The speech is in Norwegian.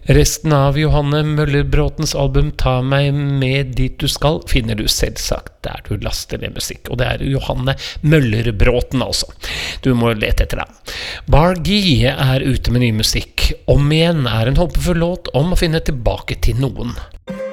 Resten av Johanne Møller-Bråtens album Ta meg med dit du skal finner du selvsagt der du laster ned musikk, og det Johanne Møller-Bråten altså. Du må lete etter det. Bar-G ute med ny musikk. Om igjen en håpefull låt om å finne tilbake til noen.